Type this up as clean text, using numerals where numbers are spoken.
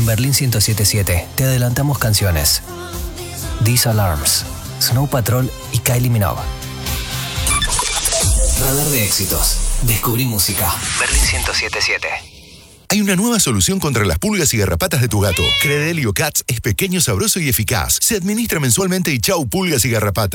Berlín 1077 te adelantamos canciones. These Alarms, Snow Patrol y Kylie Minogue. Radar de éxitos. Descubrí música. Berlín 1077. Hay una nueva solución contra las pulgas y garrapatas de tu gato. Credelio Cats es pequeño, sabroso y eficaz. Se administra mensualmente y chau pulgas y garrapatas.